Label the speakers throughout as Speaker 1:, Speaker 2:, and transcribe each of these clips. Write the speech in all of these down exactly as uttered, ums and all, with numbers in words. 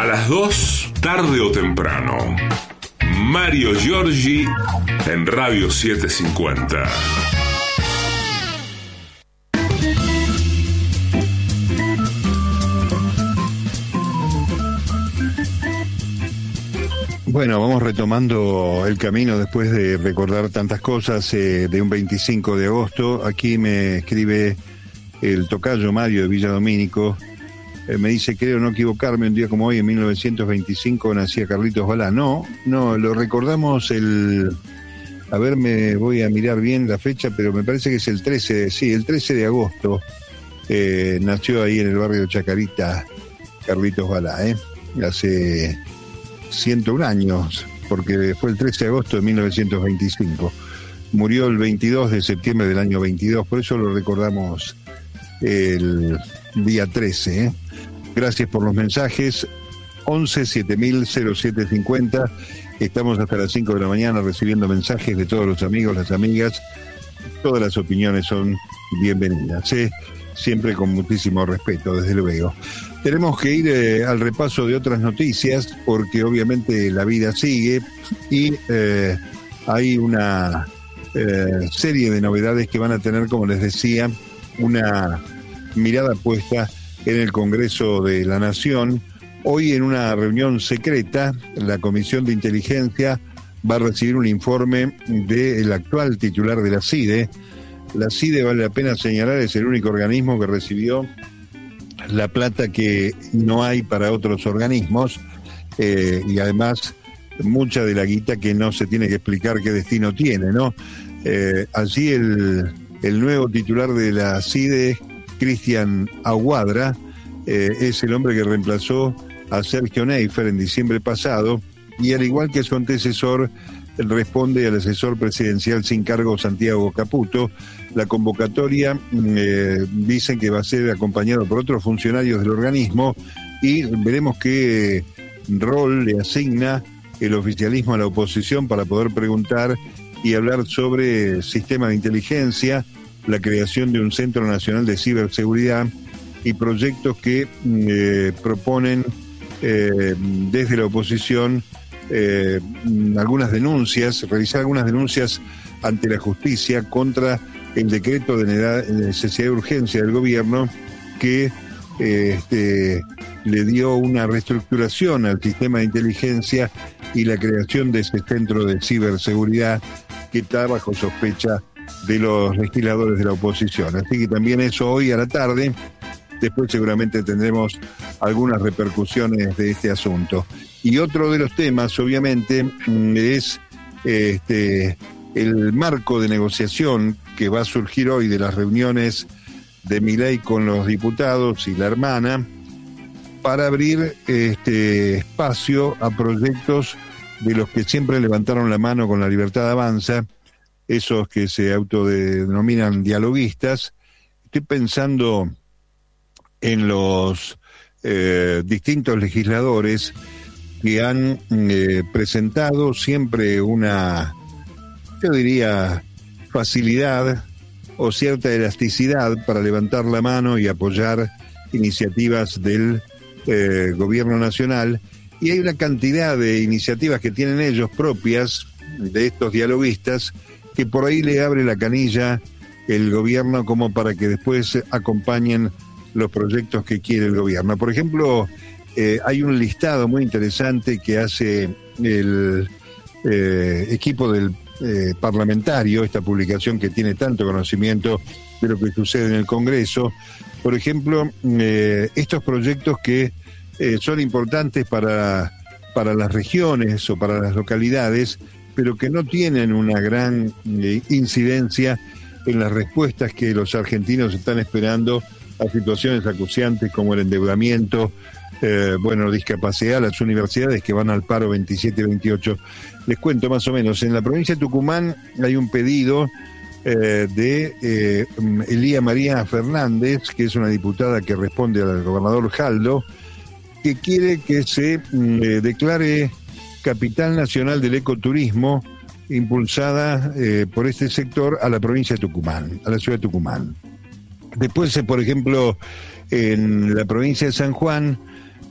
Speaker 1: las dos, tarde o temprano. Mario Giorgi en Radio setecientos cincuenta.
Speaker 2: Bueno, vamos retomando el camino después de recordar tantas cosas eh, de un veinticinco de agosto. Aquí me escribe el tocayo Mario de Villa Domínico. Eh, me dice, creo no equivocarme, un día como hoy, en mil novecientos veinticinco, nacía Carlitos Balá. No, no, lo recordamos el... A ver, me voy a mirar bien la fecha, pero me parece que es el trece, sí, el trece de agosto. Eh, nació ahí en el barrio de Chacarita Carlitos Balá, ¿eh? Hace ciento un años, porque fue el trece de agosto de mil novecientos veinticinco. Murió el veintidós de septiembre del año veintidós, por eso lo recordamos el día trece, ¿eh? Gracias por los mensajes. once siete mil cero siete cincuenta. Estamos hasta las cinco de la mañana recibiendo mensajes de todos los amigos, las amigas. Todas las opiniones son bienvenidas, ¿eh? Siempre con muchísimo respeto, desde luego. Tenemos que ir eh, al repaso de otras noticias, porque obviamente la vida sigue y eh, hay una eh, serie de novedades que van a tener, como les decía, una mirada puesta en el Congreso de la Nación. Hoy, en una reunión secreta, la Comisión de Inteligencia va a recibir un informe del actual titular de la CIDE. La CIDE, vale la pena señalar, es el único organismo que recibió la plata que no hay para otros organismos, eh, y además mucha de la guita que no se tiene que explicar qué destino tiene, ¿no? Eh, allí el, el nuevo titular de la CIDE, Cristian Aguadra, eh, es el hombre que reemplazó a Sergio Neifer en diciembre pasado, y al igual que su antecesor, responde al asesor presidencial sin cargo Santiago Caputo. La convocatoria eh, dicen que va a ser acompañado por otros funcionarios del organismo, y veremos qué rol le asigna el oficialismo a la oposición para poder preguntar y hablar sobre sistema de inteligencia, la creación de un Centro Nacional de Ciberseguridad y proyectos que eh, proponen eh, desde la oposición eh, algunas denuncias, realizar algunas denuncias ante la justicia contra el decreto de necesidad de urgencia del gobierno que eh, este, le dio una reestructuración al sistema de inteligencia y la creación de ese centro de ciberseguridad que está bajo sospecha de los legisladores de la oposición. Así que también eso hoy a la tarde. Después seguramente tendremos algunas repercusiones de este asunto. Y otro de los temas, obviamente, es este, el marco de negociación que va a surgir hoy de las reuniones de Milei con los diputados y la hermana, para abrir este espacio a proyectos de los que siempre levantaron la mano con La Libertad Avanza, esos que se autodenominan dialoguistas. Estoy pensando en los eh, distintos legisladores que han eh, presentado siempre una, yo diría, facilidad o cierta elasticidad para levantar la mano y apoyar iniciativas del eh, gobierno nacional, y hay una cantidad de iniciativas que tienen ellos propias de estos dialoguistas que por ahí le abre la canilla el gobierno como para que después acompañen los proyectos que quiere el gobierno. Por ejemplo, eh, hay un listado muy interesante que hace el eh, equipo del eh, parlamentario, esta publicación que tiene tanto conocimiento de lo que sucede en el Congreso. Por ejemplo, eh, estos proyectos que eh, son importantes para, para las regiones o para las localidades, pero que no tienen una gran eh, incidencia en las respuestas que los argentinos están esperando a situaciones acuciantes como el endeudamiento, eh, bueno, discapacidad, las universidades que van al paro veintisiete y veintiocho. Les cuento más o menos, en la provincia de Tucumán hay un pedido eh, de eh, Elía María Fernández, que es una diputada que responde al gobernador Jaldo, que quiere que se eh, declare capital nacional del ecoturismo, impulsada eh, por este sector a la provincia de Tucumán, a la ciudad de Tucumán. Después, por ejemplo, en la provincia de San Juan,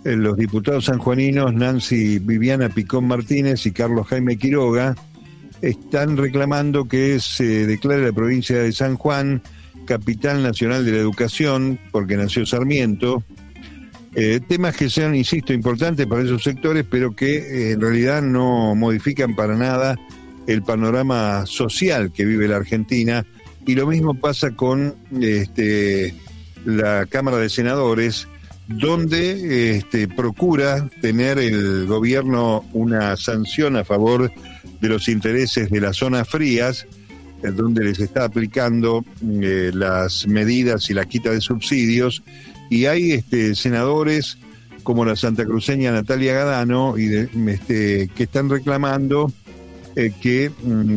Speaker 2: eh, los diputados sanjuaninos Nancy Viviana Picón Martínez y Carlos Jaime Quiroga están reclamando que se declare la provincia de San Juan capital nacional de la educación, porque nació Sarmiento. Eh, temas que sean, insisto, importantes para esos sectores, pero que eh, en realidad no modifican para nada el panorama social que vive la Argentina. Y lo mismo pasa con este, la Cámara de Senadores, donde este, procura tener el gobierno una sanción a favor de los intereses de las zonas frías, donde les está aplicando eh, las medidas y la quita de subsidios, y hay este, senadores como la santacruceña Natalia Gadano y de, este, que están reclamando eh, que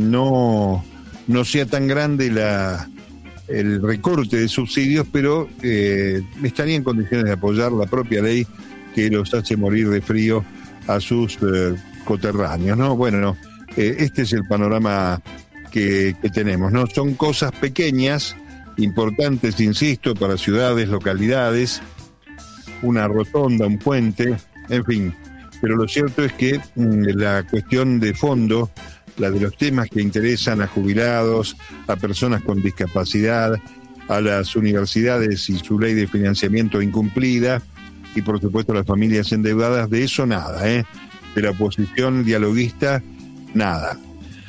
Speaker 2: no, no sea tan grande la, el recorte de subsidios, pero eh, estaría en condiciones de apoyar la propia ley que los hace morir de frío a sus eh, coterráneos, ¿no? Bueno, no, eh, este es el panorama Que, que tenemos, ¿no? Son cosas pequeñas, importantes, insisto, para ciudades, localidades, una rotonda, un puente, en fin. Pero lo cierto es que mmm, la cuestión de fondo, la de los temas que interesan a jubilados, a personas con discapacidad, a las universidades y su ley de financiamiento incumplida, y por supuesto a las familias endeudadas, de eso nada, ¿eh? De la oposición dialoguista, nada.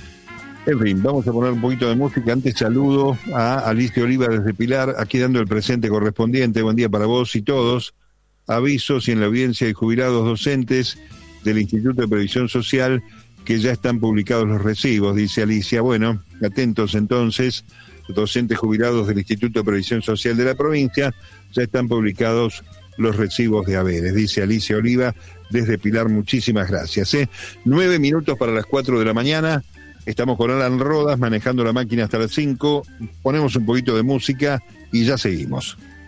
Speaker 2: En fin, vamos a poner un poquito de música. Antes saludo a Alicia Oliva desde Pilar, aquí dando el presente correspondiente. Buen día para vos y todos. Avisos y en la audiencia de jubilados docentes del Instituto de Previsión Social que ya están publicados los recibos, dice Alicia. Bueno, atentos entonces, docentes jubilados del Instituto de Previsión Social de la provincia, ya están publicados los recibos de haberes, dice Alicia Oliva desde Pilar. Muchísimas gracias. ¿eh? Nueve minutos para las cuatro de la mañana. Estamos con Alan Rodas manejando la máquina hasta las cinco. Ponemos un poquito de música y ya seguimos.